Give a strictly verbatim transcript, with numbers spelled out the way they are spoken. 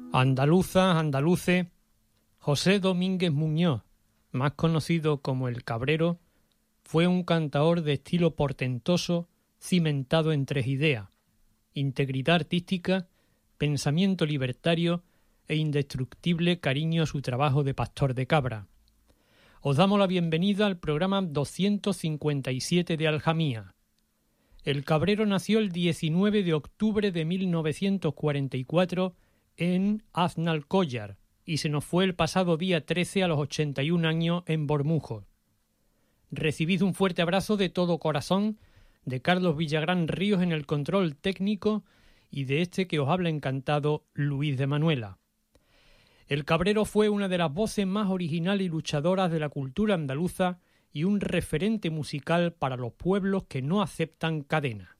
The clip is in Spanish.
Andaluzas, andaluces, José Domínguez Muñoz, más conocido como El Cabrero, fue un cantaor de estilo portentoso cimentado en tres ideas: integridad artística, pensamiento libertario e indestructible cariño a su trabajo de pastor de cabra. Os damos la bienvenida al programa doscientos cincuenta y siete de Aljamía. El Cabrero nació el diecinueve de octubre de mil novecientos cuarenta y cuatro en Aznalcóllar y se nos fue el pasado día trece a los ochenta y un años en Bormujos. Recibid un fuerte abrazo de todo corazón de Carlos Villagrán Ríos en el control técnico y de este que os habla encantado, Luis de Manuela. El Cabrero fue una de las voces más originales y luchadoras de la cultura andaluza y un referente musical para los pueblos que no aceptan cadena.